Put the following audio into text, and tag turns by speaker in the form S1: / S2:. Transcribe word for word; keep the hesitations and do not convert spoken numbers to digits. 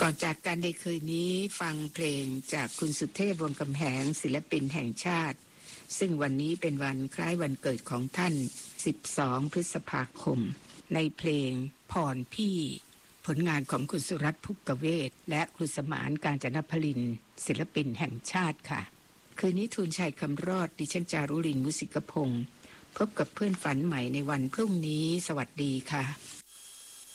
S1: ก่อนจากกันในคืนนี้ฟังเพลงจากคุณสุเทพวงศ์กำแหงศิลปินแห่งชาติซึ่งวันนี้เป็นวันคล้ายวันเกิดของท่านสิบสองพฤษภาคมในเพลงพรพี่ผลงานของคุณสุรัตน์ภุกเวศและคุณสมานกาญจนพลินศิลปินแห่งชาติค่ะคืนนี้ทูลชัยคำรอดดิฉันจารุลินมุสิกพงศ์พบกับเพื่อนฝันใหม่ในวันพรุ่งนี้สวัสดีค่ะ